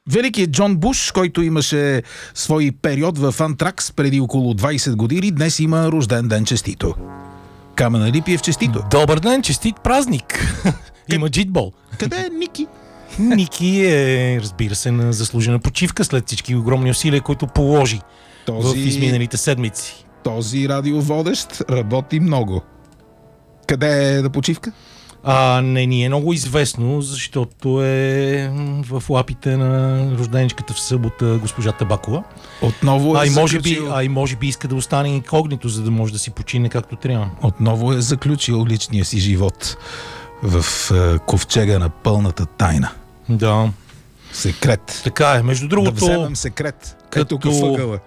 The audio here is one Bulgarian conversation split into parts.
Великият Джон Буш, който имаше свой период в Антракс преди около 20 години, днес има рожден ден, честито. Камена Липиев, честито. Добър ден, честит празник. Има джитбол. Къде е Ники? Ники е, разбира се, на заслужена почивка след всички огромни усилия, които положи в изминалите седмици. Този радиоводещ работи много. Къде е да почивка? Не ни е много известно, защото е в лапите на рожденичката в събота госпожа Табакова. Отново е може би иска да остане инкогнито, за да може да си почине както трябва. Отново е заключил личния си живот в ковчега на пълната тайна. Да. Секрет. Така е. Между другото... Да вземем секрет. Като въгъла.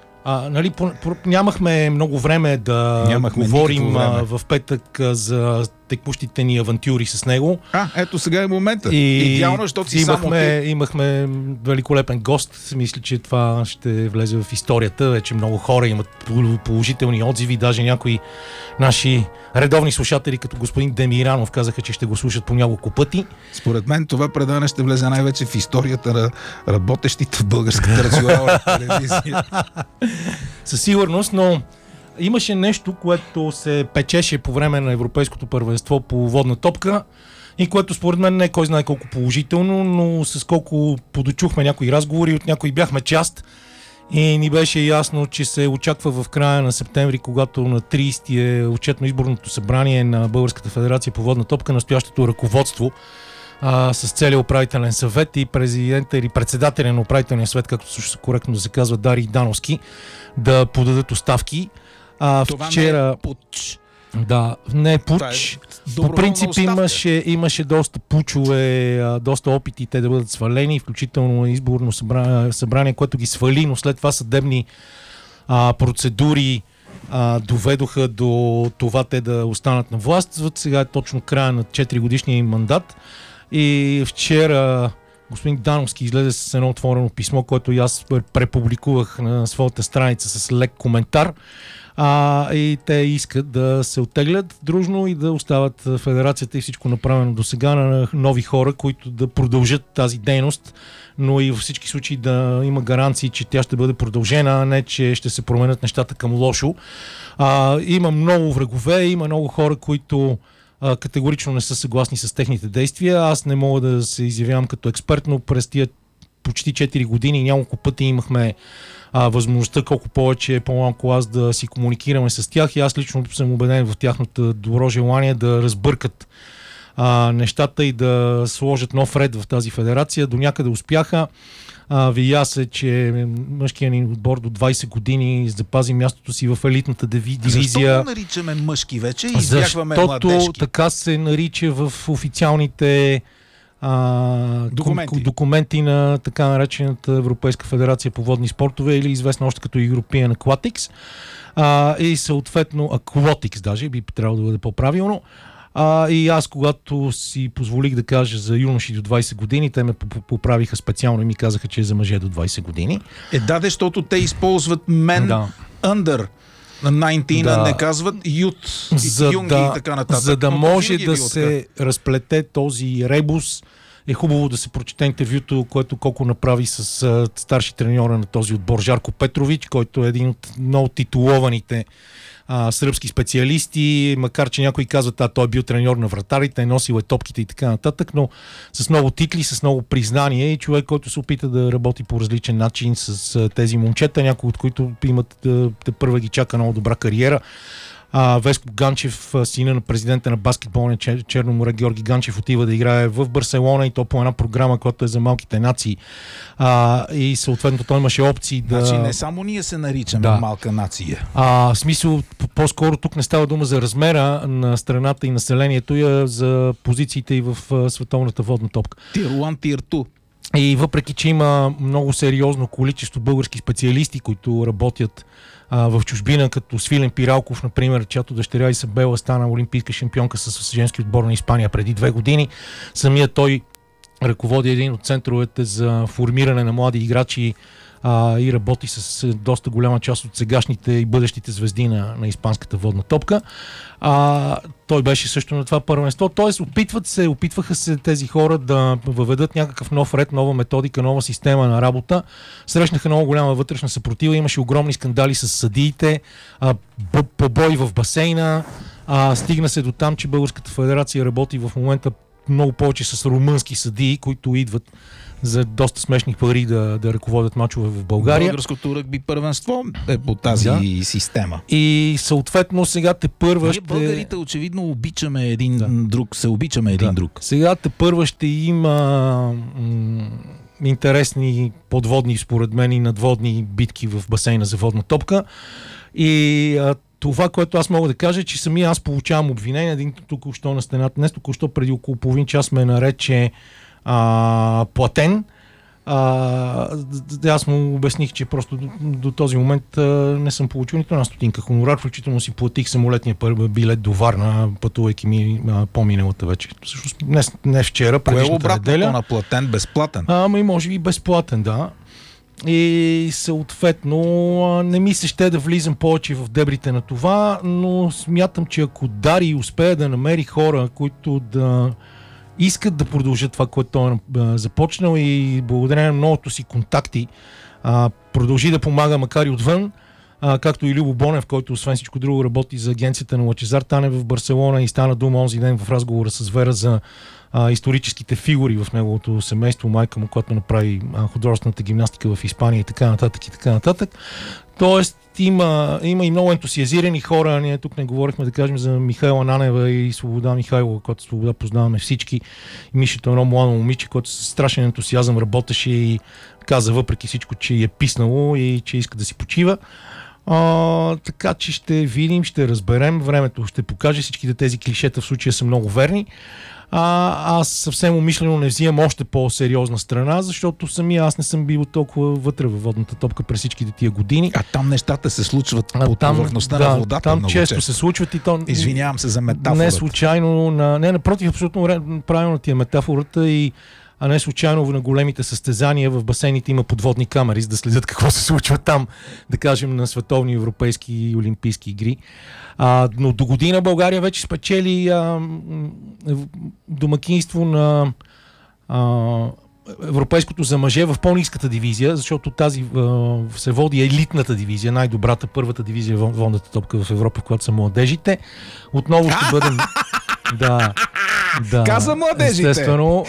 Нямахме много време да говорим в петък за текущите ни авантюри с него. Ето сега е момента. Идеално, защото си имахме великолепен гост. Мисля, че това ще влезе в историята. Вече много хора имат положителни отзиви. Даже някои наши редовни слушатели, като господин Демиранов, казаха, че ще го слушат по няколко пъти. Според мен това предаване ще влезе най-вече в историята на работещите в българската национална телевизия. Със сигурност, но имаше нещо, което се печеше по време на Европейското първенство по водна топка и което според мен не е кой знае колко положително, но с колко подочухме някои разговори, от някои бяхме част и ни беше ясно, че се очаква в края на септември, когато на 30 е отчетно-изборното събрание на Българската федерация по водна топка, настоящото ръководство с целия управителен съвет и президента или председателя на управителния съвет, както също коректно да се казва, Дарий Дановски, да подадат оставки. Това вчера... не е пуч. Да, не е пуч. По принцип имаше доста пучове, доста опити те да бъдат свалени, включително изборно събрание, което ги свали, но след това съдебни процедури доведоха до това те да останат на власт. Сега е точно края на 4 годишния им мандат. И вчера господин Дановски излезе с едно отворено писмо, което и аз препубликувах на своята страница с лек коментар. И те искат да се оттеглят дружно и да остават федерацията и всичко направено до сега на нови хора, които да продължат тази дейност, но и във всички случаи да има гаранции, че тя ще бъде продължена, а не че ще се променят нещата към лошо. Има много врагове, има много хора, които категорично не са съгласни с техните действия. Аз не мога да се изявявам като експерт, но през тия почти 4 години няколко пъти имахме възможността, колко повече по-малко аз да си комуникираме с тях и аз лично съм убеден в тяхното добро желание да разбъркат нещата и да сложат нов ред в тази федерация. До някъде успяха. Видя се, че мъжкият ни отбор до 20 години запази мястото си в елитната дивизия. Защо го наричаме мъжки вече и избягваме младежки? Защото така се нарича в официалните документи на така наречената Европейска федерация по водни спортове или известна още като European Aquatics. И съответно Aquatics даже би трябвало да бъде по-правилно. И аз, когато си позволих да кажа за юноши до 20 години, те ме поправиха специално и ми казаха, че е за мъже до 20 години. Защото те използват men under 19, не казват youth, юнги и така нататък. За да може да се разплете този ребус, е хубаво да се прочете интервюто, което Коко направи с старши треньора на този отбор Жарко Петрович, който е един от много титулованите сръбски специалисти, макар че някои казват, той е бил треньор на вратарите, носил е топките и така нататък, но с много титли, с много признание и човек, който се опита да работи по различен начин с тези момчета, някои от които имат първа ги чака много добра кариера. Веско Ганчев, сина на президента на баскетболния Черно море Георги Ганчев, отива да играе в Барселона и то по една програма, която е за малките нации. И съответно той имаше опции да... Значи не само ние се наричаме малка нация. В смисъл, по-скоро тук не става дума за размера на страната и населението, а за позициите и в световната водна топка. Тир 1, Тир 2. И въпреки, че има много сериозно количество български специалисти, които работят в чужбина, като Свилен Пиралков, например, чиято дъщеря Исабела стана олимпийска шампионка с женски отбор на Испания преди 2 години. Самия той ръководи един от центровете за формиране на млади играчи и работи с доста голяма част от сегашните и бъдещите звезди на испанската водна топка. Той беше също на това първенство. Тоест, опитваха се тези хора да въведат някакъв нов ред, нова методика, нова система на работа. Срещнаха много голяма вътрешна съпротива, имаше огромни скандали с съдиите, побои в басейна. Стигна се до там, че Българската федерация работи в момента много повече с румънски съдии, които идват за доста смешни пари да ръководят мачове в България. Българското ръгби първенство е по тази система. И съответно сега тепърва ние българите очевидно обичаме един друг, се обичаме един друг. Сега тепърва ще има интересни подводни, според мен, и надводни битки в басейна за водна топка. И това, което аз мога да кажа, е, че самия аз получавам обвинение. Един току-що на стената, днес току-що преди около половин час ме нарече платен. Аз му обясних, че просто до този момент не съм получил нито една стотинка хонорар, включително си платих самолетния билет до Варна, пътувайки ми по-миналата вечер. Всъщност не вчера, предишната неделя. Кое е обратното на платен, безплатен? И може би безплатен, да. И съответно не ми се ще да влизам повече в дебрите на това, но смятам, че ако Дари успее да намери хора, които да искат да продължат това, което той е започнал, и благодарение на многото си контакти продължи да помага, макар и отвън, както и Любо Бонев, който освен всичко друго работи за агенцията на Лъчезар Танев в Барселона, и стана дума онзи ден в разговора с Вера за историческите фигури в неговото семейство, майка му, която направи художествената гимнастика в Испания и така нататък и така нататък. Тоест има и много ентусиазирани хора. Ние тук не говорихме, да кажем, за Михайла Нанева и Свобода Михайлова, която Свобода познаваме всички. И Мишето е едно младо момиче, което с страшен ентусиазъм работеше и каза въпреки всичко, че е писнало и че иска да си почива. Така че ще видим, ще разберем, времето ще покаже. Всичките тези клишета в случая са много верни. Аз съвсем умишлено не взимам още по-сериозна страна, защото самия аз не съм бил толкова вътре във водната топка през всичките тия години. Там нещата се случват под повърхността на водата. Там често се случват и то... Извинявам се за метафората. Не случайно... напротив, абсолютно правилна ти е метафората, а не случайно на големите състезания в басейните има подводни камери, за да следят какво се случва там, да кажем, на световни, европейски и олимпийски игри. Но до година България вече спечели домакинство на европейското за мъже в по-ниската дивизия, защото тази се води елитната дивизия, най-добрата, първата дивизия водната топка в Европа, в която са младежите. Отново ще бъдем... Да. Каза младежите. Естествено.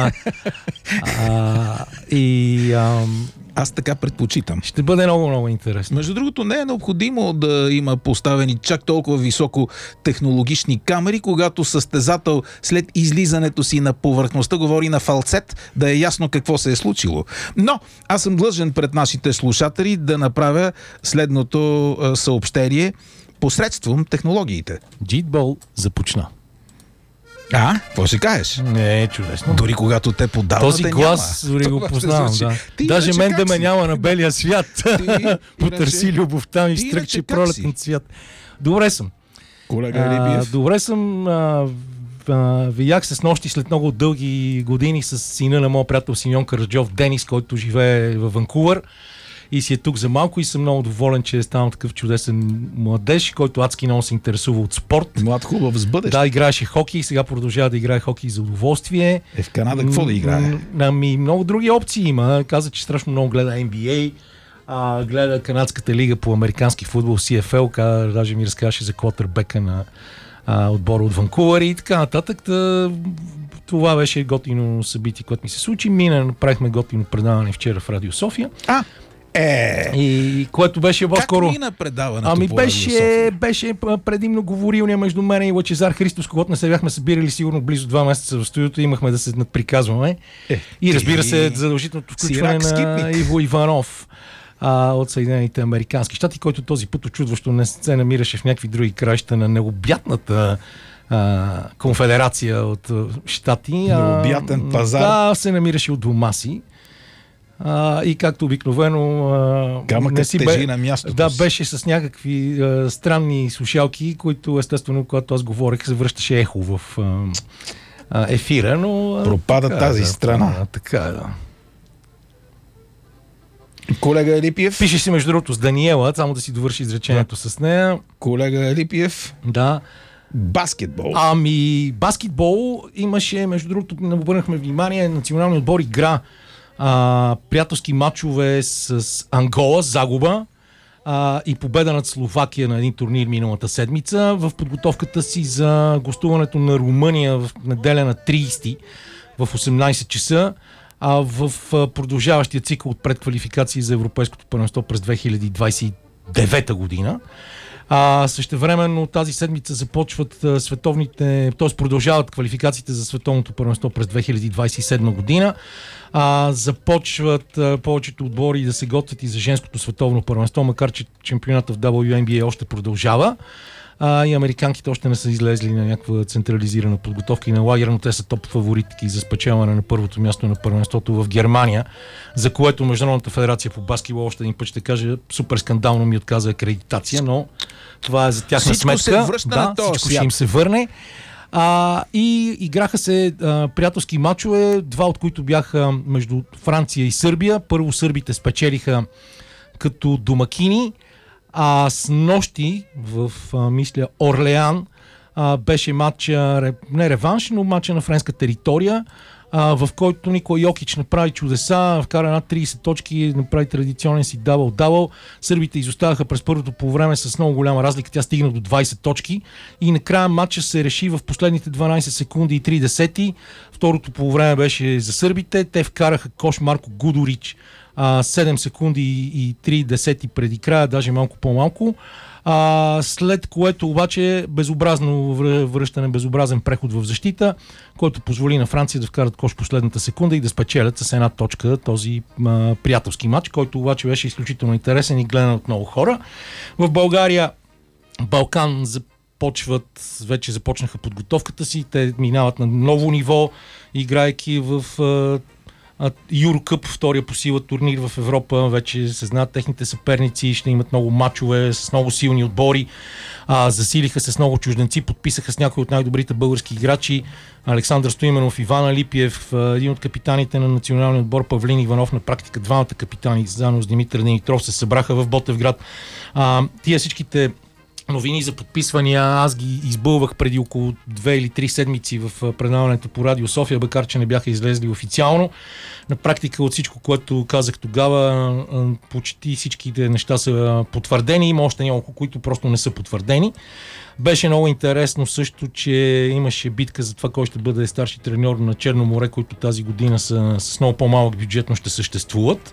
Аз така предпочитам. Ще бъде много, много интересно. Между другото, не е необходимо да има поставени чак толкова високо технологични камери, когато състезател след излизането си на повърхността говори на фалцет, да е ясно какво се е случило. Но аз съм длъжен пред нашите слушатели да направя следното съобщение посредством технологиите. Джитбол започна. Какво ще кажеш? Не, чудесно. Дори когато те подават, този глас няма. дори го познавам, да. Даже мен да ме няма на белия свят. Потърси любовта ми, стръкче пролетен цвят. Добре съм. Колега Елибиев. Добре съм. Видях се с нощи след много дълги години с сина на моят приятел Симеон Караджов, Денис, който живее във Ванкувър и си е тук за малко, и съм много доволен, че е станал такъв чудесен младеж, който адски много се интересува от спорт. Млад хубав с бъдеще. Да, играеше хокей, сега продължава да играе хокей за удоволствие. В Канада какво да играе? Много други опции има. Каза, че страшно много гледа NBA, гледа канадската лига по американски футбол, CFL, даже ми разказваше за квотербека на отбора от Ванкувър и така нататък. Това беше готино събитие, което ми се случи. Направихме готино предаване вчера в Радио София. И което беше по-скоро... Как мина предаването по Радио София? Беше предимно говорилния между мен и Лъчезар Христос, когато не се бяхме събирали сигурно близо 2 месеца в студиото, имахме да се надприказваме. И разбира се, задължителното включване на Иво Иванов от Съединените американски щати, който този път очудващо не се намираше в някакви други краища на необятната конфедерация от щати. Необятен пазар. Да, се намираше от дома си. И както обикновено камъкът тежи на мястото. Да, беше с някакви странни слушалки, които естествено, когато аз говорех, се връщаше ехо в ефира, но... Пропада тази страна. Така е, да. Колега Елипиев. Пише си между другото с Даниела, само да си довърши изречението с нея. Колега Елипиев. Да. Баскетбол. Баскетбол имаше, между другото, не обърнахме внимание, националният отбор игра приятелски матчове с Ангола, загуба, и победа над Словакия на един турнир миналата седмица. В подготовката си за гостуването на Румъния в неделя на 30 в 18 часа, в продължаващия цикъл от предквалификации за Европейското първенство през 2029 година. Същевременно тази седмица започват продължават квалификациите за световното първенство през 2027 година. Започват повечето отбори да се готвят и за женското световно първенство, макар че чемпионата в WNBA още продължава. И американките още не са излезли на някаква централизирана подготовка и на лагер, но те са топ фаворитки за спечелване на първото място на първенството в Германия, за което Международната федерация по баскетбол, още един път ще кажа, супер скандално ми отказа акредитация, но това е за тяхна сметка. Се връща на този всичко ще им се върне. И играха се приятелски матчове, два от които бяха между Франция и Сърбия. Първо сърбите спечелиха като домакини, с нощи в, мисля, Орлеан беше матча, не реванш, но матча на френска територия, в който Никола Йокич направи чудеса, вкара над 30 точки, направи традиционен си дабъл-дабъл. Сърбите изоставаха през първото полувреме с много голяма разлика, тя стигна до 20 точки и накрая матча се реши в последните 12 секунди и 3 десети. Второто полувреме беше за сърбите, те вкараха кош Марко Гудорич 7 секунди и 3 десети преди края, даже малко по-малко. След което обаче безобразно връщане, безобразен преход в защита, който позволи на Франция да вкарат кош последната секунда и да спечелят с една точка този приятелски матч, който обаче беше изключително интересен и гледан от много хора. В България Балкан вече започнаха подготовката си, те минават на ново ниво, играйки в Юрокъп, втория по сила турнир в Европа. Вече се знаят техните съперници, ще имат много мачове с много силни отбори. Засилиха се с много чужденци, подписаха с някои от най-добрите български играчи. Александър Стоименов, Иван Алипиев, един от капитаните на националния отбор Павлин Иванов, на практика двамата капитани, заедно с Димитър Димитров, се събраха в Ботевград. Тия всичките новини за подписвания аз ги избълвах преди около 2 или 3 седмици в предаването по Радио София, макар че не бяха излезли официално. На практика от всичко, което казах тогава, почти всичките неща са потвърдени. Има още няколко, които просто не са потвърдени. Беше много интересно също, че имаше битка за това кой ще бъде старши треньор на Черно море, които тази година са с много по-малък бюджет, но ще съществуват.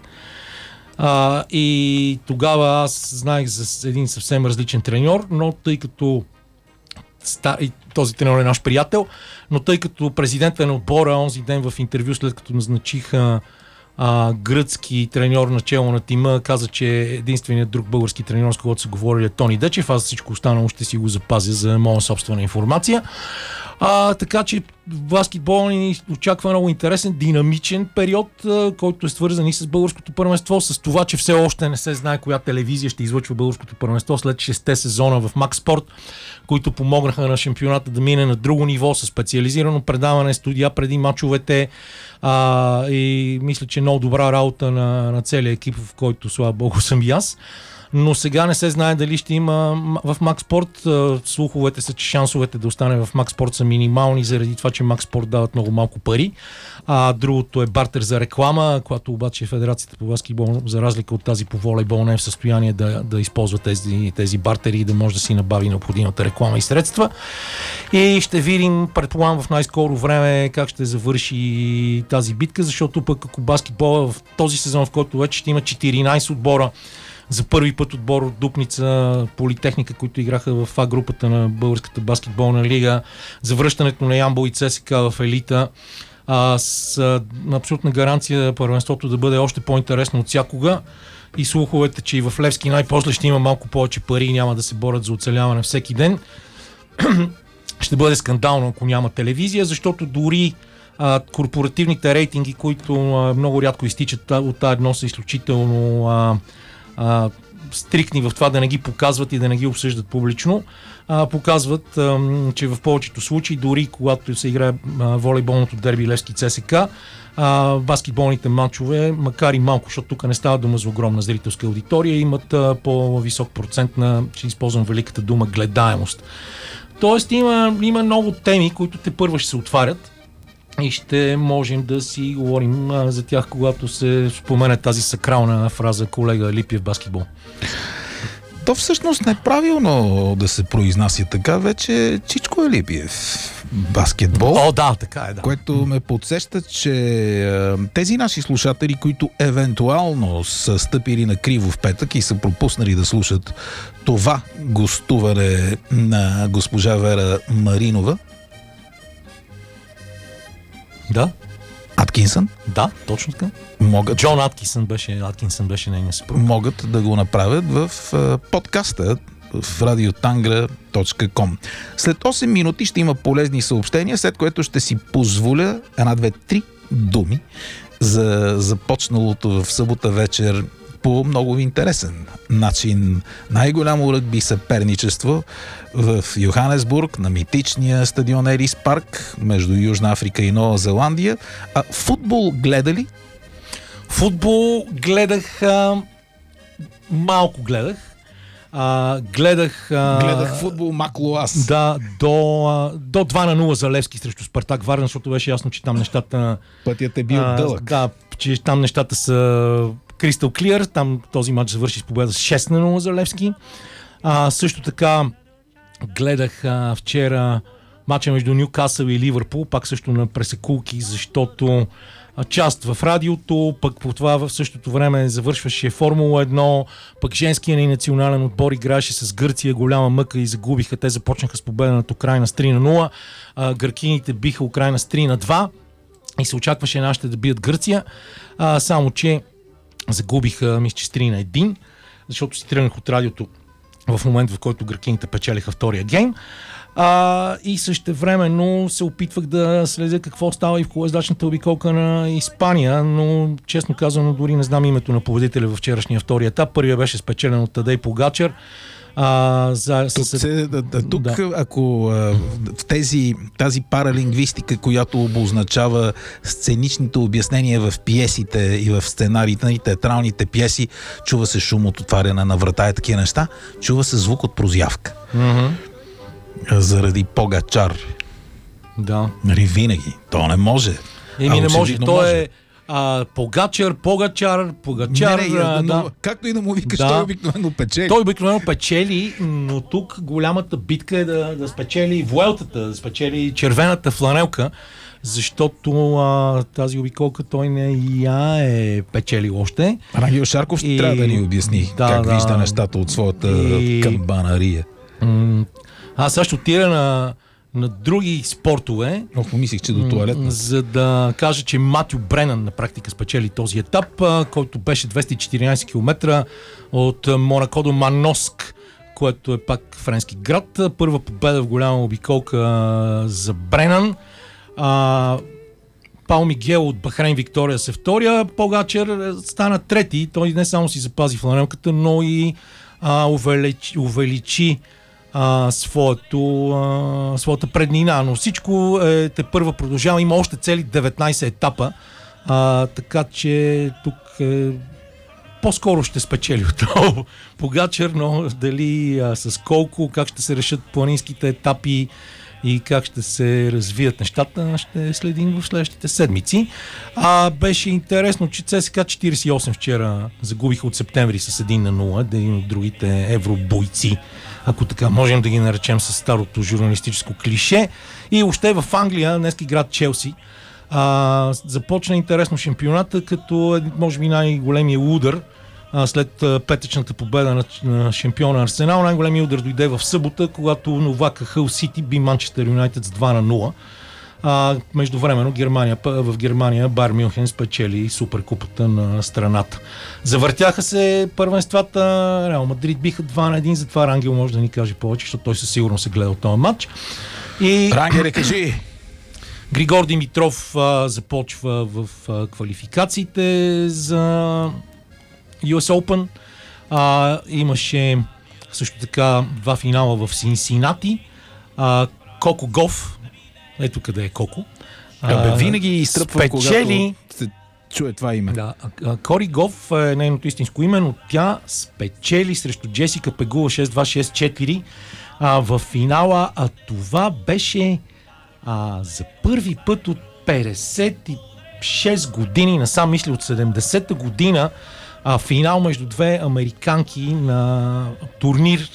И тогава аз знаех за един съвсем различен треньор, но тъй като този треньор е наш приятел, но тъй като президентът на отбора онзи ден в интервю, след като назначиха гръцки треньор начело на тима, каза, че единственият друг български треньор, с когото са говорили, е Тони Дечев. Аз всичко останало ще си го запазя за моя собствена информация. Така че баскетбол ни очаква много интересен, динамичен период, който е свързан и с българското първенство, с това, че все още не се знае коя телевизия ще излъчва българското първенство след 6 сезона в Макс Спорт, които помогнаха на шампионата да мине на друго ниво с специализирано предаване, студия преди мачовете, и мисля, че много добра работа на целия екип, в който, слава богу, съм и аз. Но сега не се знае дали ще има в Макспорт. Слуховете са, че шансовете да остане в Макспорт са минимални, заради това, че Макспорт дават много малко пари. Другото е бартер за реклама, която обаче Федерацията по баскетбол, за разлика от тази по волейбол, не е в състояние да използва тези бартери и да може да си набави необходимата реклама и средства. И ще видим, предполагам, в най-скоро време как ще завърши тази битка, защото пък ако баскетбол в този сезон, в който вече ще има 14 отбора, за първи път отбор от Дупница, Политехника, които играха в А групата на Българската баскетболна лига, за връщането на Ямбол и ЦСК в елита, с абсолютна гаранция първенството да бъде още по-интересно от всякога, и слуховете, че и в Левски най-после ще има малко повече пари и няма да се борят за оцеляване всеки ден. Ще бъде скандално, ако няма телевизия, защото дори корпоративните рейтинги, които много рядко изтичат от А1, са изключително стриктни в това да не ги показват и да не ги обсъждат публично. Показват, че в повечето случаи, дори когато се играе волейболното дерби Левски ЦСК, баскетболните матчове, макар и малко, защото тук не става дума за огромна зрителска аудитория, имат по-висок процент на, ще използвам великата дума, гледаемост. Тоест има много теми, които те първо ще се отварят и ще можем да си говорим за тях, когато се спомене тази сакрална фраза колега Липиев баскетбол. То всъщност не е правилно да се произнася така, вече Чичко Липиев баскетбол. О, да, така е, да. Което ме подсеща, че тези наши слушатели, които евентуално са стъпили на криво в петък и са пропуснали да слушат това гостуване на госпожа Вера Маринова. Да. Аткинсън? Да, точно така. Джон Аткинсън беше нейния съпруг. Могат да го направят в подкаста в radiotangra.com. След 8 минути ще има полезни съобщения, след което ще си позволя 1, 2, 3 думи за започналото в събота вечер по много интересен начин най-голямо ръгби съперничество в Йоханесбург на митичния стадион Елис Парк между Южна Африка и Нова Зеландия. Футбол гледа ли? Футбол гледах, малко гледах. Гледах футбол Маклоас. Да, до 2-0 за Левски срещу Спартак Варна, защото беше ясно, че там нещата... Пътят е бил дълъг. Да, че там нещата са Crystal Clear, там този матч завърши с победа с 6-0 за Левски. Също така гледах вчера матча между Нюкасъл и Ливърпул, пак също на пресекулки, защото част в радиото, пък по това в същото време завършваше Формула 1, пък женския ни национален отбор играеше с Гърция, голяма мъка и загубиха. Те започнаха с победа над Украйна с 3-0. Гъркините биха Украйна с 3-2 и се очакваше нашите да бият Гърция, само че загубиха, мисля, че с 3-1, защото си тръгнах от радиото в момента, в който гъркините печелиха втория гейм. И същевременно се опитвах да следя какво става и в колоездачната обиколка на Испания, но честно казано дори не знам името на победителя във вчерашния втори етап. Първия беше спечелен от Тадей Погачар. Тук, ако в тази паралингвистика, която обозначава сценичните обяснения в пиесите и в сценариите и театралните пиеси, чува се шум от отваряне на врата и такива неща, чува се звук от прозявка. Заради Погачар. Да. Нали, винаги. То не може. Не може. То е Погачар. Да. Както и да му викаш, той обикновено печели. Той обикновено печели, но тук голямата битка е да спечели Вуелтата, да спечели червената фланелка, защото тази обиколка той не я е печелил още. Рангел Шарков ще трябва да ни обясни как вижда нещата от своята камбанария. Аз също отида на други спортове. Мислих, че до туалетна. За да кажа, че Матю Бренан на практика спечели този етап, който беше 214 км от Монако до Маноск, което е пак френски град. Първа победа в голяма обиколка за Бренан. Пао Мигел от Бахрейн Виктория се втория. Погачар стана трети. Той не само си запази фланелката, но и увеличи своята преднина, но всичко те първа продължава. Има още цели 19 етапа, така че тук по-скоро ще спечели отново Погачар, но дали с колко, как ще се решат планинските етапи и как ще се развият нещата, ще следим в следващите седмици. Беше интересно, че ЦСКА 48 вчера загубиха от септември с 1-0, да един от другите евробойци, ако така можем да ги наречем с старото журналистическо клише. И още в Англия, днески град Челси, започна интересно шампионата, като може би най-големия удар след петъчната победа на шампиона Арсенал. Най-големият удар дойде в събота, когато новака Хъл Сити би Манчестър Юнайтед с 2-0. Междувременно в Германия Байер Мюнхен спечели суперкупата на страната. Завъртяха се първенствата, Реал Мадрид биха 2-1, затова Рангел може да ни каже повече, защото той със сигурност се гледал този матч. Рангеле, кажи! Григор Димитров започва в квалификациите за US Open. Имаше също така 2 финала в Синсинати. Коко Гоф, ето къде е Коко. Винаги изтръпва, когато се чуе това име. Да, Кори Гоф е нейното истинско име, но тя спечели срещу Джесика Пегула 6-2, 6-4 в финала. Това беше за първи път от 56 години, насам мисля от 70-та година, финал между две американки на турнир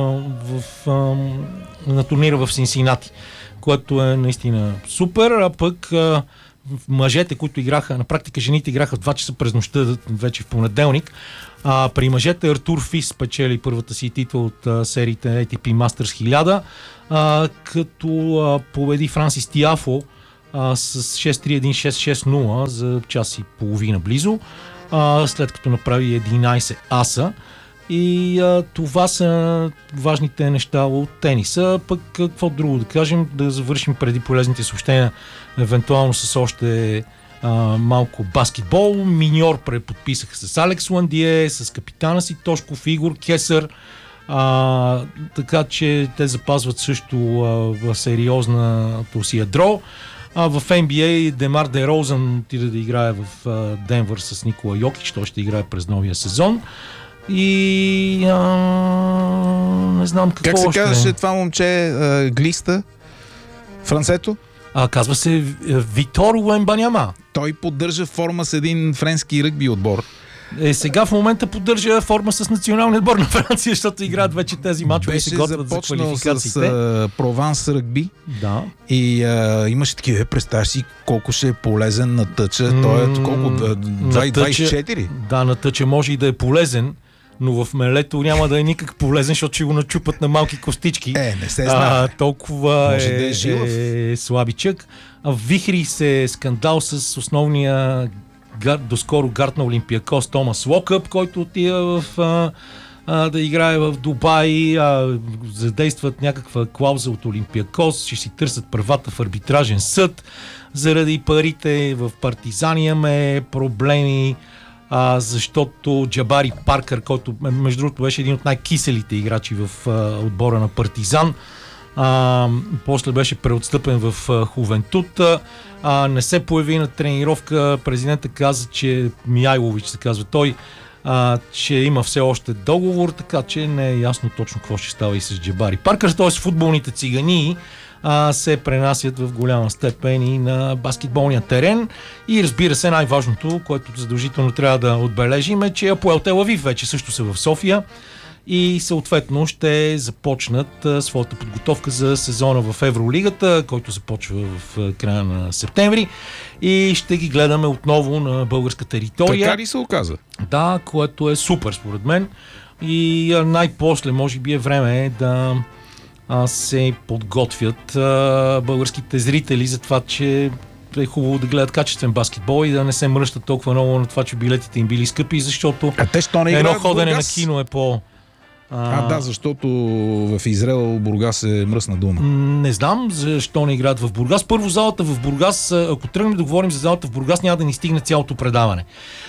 на турнира в Синсинати, което е наистина супер, а пък мъжете, които играха, на практика жените играха в 2 часа през нощта, вече в понеделник. При мъжете Артур Фис спечели първата си титла от сериите ATP Masters 1000, като победи Франсис Тиафо с 6-3-1, 6-6-0 за час и половина близо, след като направи 11 аса. И това са важните неща от тениса. Пък какво друго да кажем, да завършим преди полезните съобщения, евентуално с още малко баскетбол. Миньор преподписаха с Алекс Ландие, с капитана си Тошков, Игор Кесър, така че те запазват също сериозното си ядро. В NBA Демар Дерозън отиде да играе в Денвър с Никола Йокич, той ще играе през новия сезон. И не знам какво още. Как се казваше това момче, глиста, францето? Казва се Витор Уембаняма. Той поддържа форма с един френски ръгби отбор. Сега в момента поддържа форма с националния отбор на Франция, защото играят вече тези мачове и се готвят за квалификациите. Беше започнал с Прованс ръгби. Да. И имаше такива, представяш си колко ще е полезен на тъча. Той е колко? 24? Да, на тъча може и да е полезен, но в мелето няма да е никак полезен, защото ще го начупат на малки костички. Не се знае. Толкова е слабичък. Вихри се скандал с основния доскоро гард на Олимпиакос Томас Локъп, който отива да играе в Дубай, задействат някаква клауза от Олимпиакос, ще си търсят правата в арбитражен съд. Заради парите в Партизан имаме проблеми, защото Джабари Паркър, който между другото беше един от най-киселите играчи в отбора на Партизан, после беше преотстъпен в Хувентут, не се появи на тренировка. Президента каза, че Мияйлович се казва той, че има все още договор, така че не е ясно точно какво ще става и с Джабари Паркър. Т.е. футболните цигани се пренасят в голяма степен и на баскетболния терен. И разбира се, най-важното, което задължително трябва да отбележим, е, че Апоел Тел Авив вече също са в София и съответно ще започнат своята подготовка за сезона в Евролигата, който започва в края на септември, и ще ги гледаме отново на българска територия. Така ли се оказа? Да, което е супер според мен, и най-после може би е време да се подготвят българските зрители за това, че е хубаво да гледат качествен баскетбол и да не се мръщат толкова много на това, че билетите им били скъпи, защото едно ходене на кино е по... Да, защото в Израел Бургас е мръсна дума. Не знам защо не играят в Бургас. Първо, залата в Бургас, ако тръгнем да говорим за залата в Бургас, няма да ни стигне цялото предаване.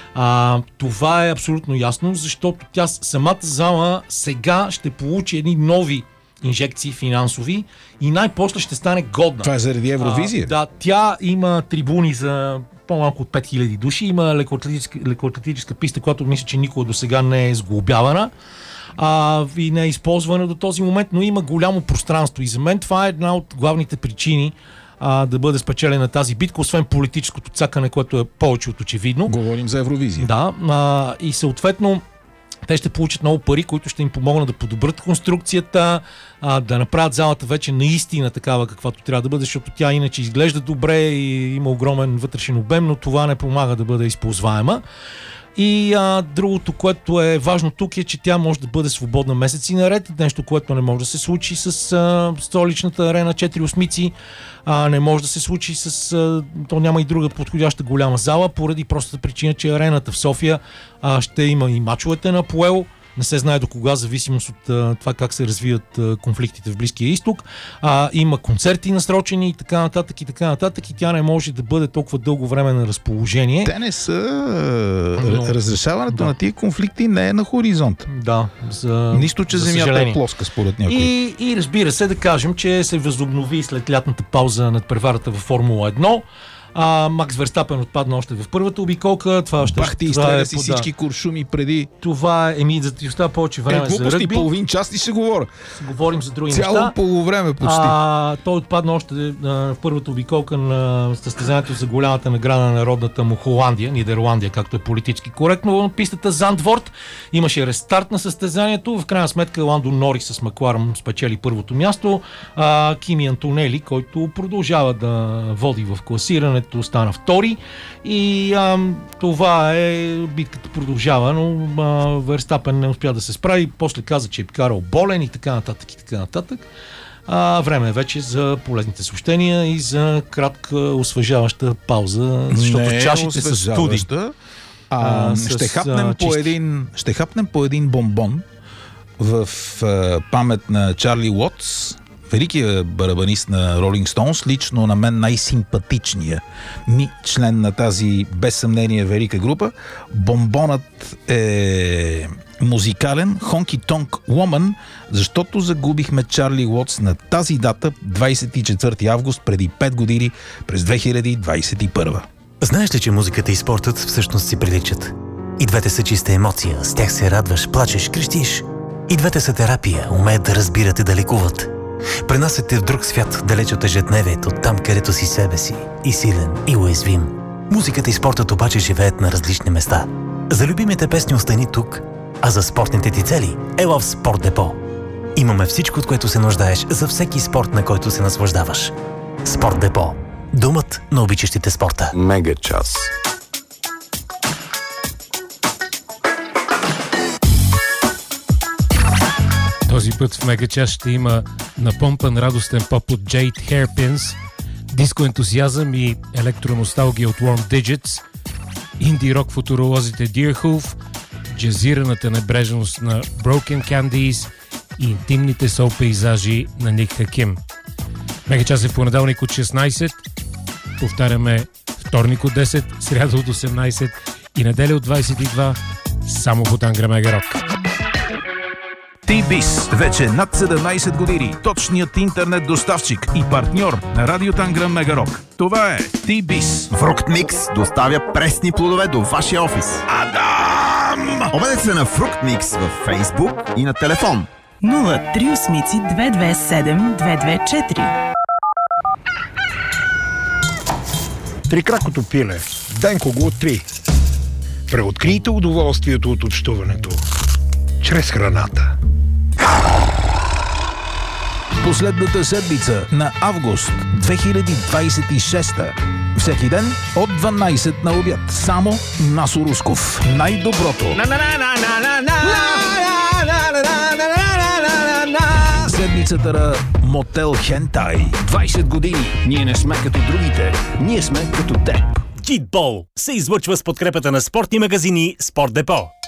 Това е абсолютно ясно, защото тя, самата зала, сега ще получи едни нови инжекции финансови и най-после ще стане годна. Това е заради Евровизия? Да, тя има трибуни за по-малко от 5000 души, има лекоатлетическа писта, която мисля, че никога до сега не е сглобявана и не е използвана до този момент, но има голямо пространство и за мен това е една от главните причини да бъде спечелена тази битка, освен политическото цакане, което е повече от очевидно. Говорим за Евровизия. Да, и съответно те ще получат много пари, които ще им помогнат да подобрят конструкцията, да направят залата вече наистина такава, каквато трябва да бъде, защото тя иначе изглежда добре и има огромен вътрешен обем, но това не помага да бъде използваема. И другото, което е важно тук, е, че тя може да бъде свободна месеци наред, нещо, което не може да се случи с столичната арена 4 осмици, не може да се случи то няма и друга подходяща голяма зала, поради простата причина, че арената в София ще има и мачовете на Апоел. Не се знае до кога, зависимост от това как се развият конфликтите в Близкия изток. Има концерти насрочени и така нататък, и тя не може да бъде толкова дълго време на разположение. Те не са разрешаването на тия конфликти не е на хоризонта. Да. Нищо, че земята е плоска, според някой. И разбира се, да кажем, че се възобнови след лятната пауза над преварата във Формула 1. Макс Верстапен отпадна още в първата обиколка. Бах ти изстреля си всички куршуми преди. Това е, за да ти остава повече време за ръгби. Половин час ли ще говоря? Говорим за други неща. Цяло полувреме почти. Той отпадна още в първата обиколка на състезанието за голямата награда на народната му Холандия, Нидерландия, както е политически коректно, на пистата Зандворт. Имаше рестарт на състезанието. В крайна сметка Ландо Норис с Макларен спечели първото място. Кими Антонели, който продължава да води в класирането, стана втори и това е, битката продължава, но Верстапен не успя да се справи, после каза, че е карал болен и така нататък. Време е вече за полезните съобщения и за кратка освежаваща пауза, защото чашите са студи. Ще хапнем по един бомбон в памет на Чарли Уотс, великият барабанист на Rolling Stones, лично на мен най-симпатичния член на тази без съмнение велика група. Бомбонът е музикален Honky Tonk Woman, защото загубихме Чарли Уотс на тази дата, 24 август, преди 5 години, през 2021. Знаеш ли, че музиката и спортът всъщност си приличат? И двете са чиста емоция, с тях се радваш, плачеш, крещиш. И двете са терапия, умеят да разбират и да лекуват. Пренасят те в друг свят, далеч от ежедневието, там където си себе си, и силен, и уязвим. Музиката и спортът обаче живеят на различни места. За любимите песни остани тук, а за спортните ти цели ела в Спорт Депо. Имаме всичко, от което се нуждаеш за всеки спорт, на който се наслаждаваш. Спорт Депо. Домът на обичащите спорта. Мега час. Този път в Мега час ще има напомпан радостен поп от Jade Hairpins, диско-ентузиазъм и електроносталгия от Warm Digits, инди-рок футуролозите Deerhoof, джазираната небрежност на Broken Candies и интимните сол-пейзажи на Ник Хаким. Мега час е в понеделник от 16, повтаряме вторник от 10, сряда от 18 и неделя от 22, само по Тангра Мега Рок. T-Biz. Вече над 17 години. Точният интернет доставчик и партньор на Радио Танграм Мегарок. Това е T-Biz. Фруктмикс доставя пресни плодове до вашия офис. Адам! Обадете се на Фруктмикс във Фейсбук и на телефон 038-227-224. Трикракото пиле. Денко го откри. Преоткрийте удоволствието от общуването чрез храната. Последната седмица на август 2026. Всеки ден от 12 на обяд. Само Насо Русков. Най-доброто. Седмицата на Мотел Хентай. 20 години. Ние не сме като другите. Ние сме като теб. Джитбол се излъчва с подкрепата на спортни магазини Спорт Депо.